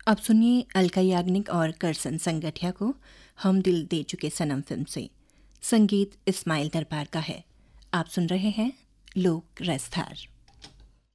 अब सुनिए अलका याग्निक और करसन संगठिया को हम दिल दे चुके सनम फिल्म से। संगीत इस्माइल दरबार का है। आप सुन रहे हैं लोक रसधार।